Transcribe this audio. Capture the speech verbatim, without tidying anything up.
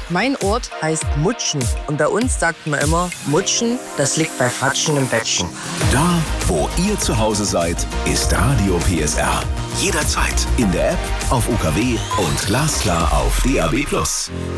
Mein Ort heißt Mutschen und bei uns sagt man immer, Mutschen, das liegt bei Fatschen im Bettchen. Da, wo ihr zu Hause seid, ist Radio P S R. Jederzeit in der App, auf U K W und glasklar auf D A B plus.